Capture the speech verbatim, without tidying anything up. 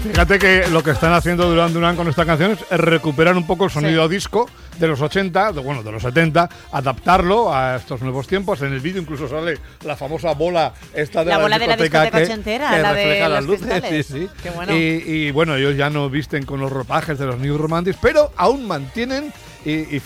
Fíjate que lo que están haciendo Duran Duran con esta canción es recuperar un poco el sonido Sí. disco de los ochenta, de, bueno, de los setenta, adaptarlo a estos nuevos tiempos. En el vídeo incluso sale la famosa bola esta de La la, bola de la discoteca que, ochentera, que la de refleja las los luces. cristales. Sí, sí. Qué bueno. Y, y bueno, ellos ya no visten con los ropajes de los New Romantics, pero aún mantienen y, y